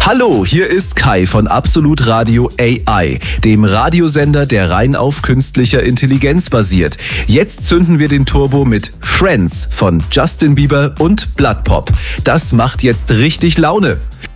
Hallo, hier ist Kai von Absolut Radio AI, dem Radiosender, der rein auf künstlicher Intelligenz basiert. Jetzt zünden wir den Turbo mit Friends von Justin Bieber und Blood Pop. Das macht jetzt richtig Laune.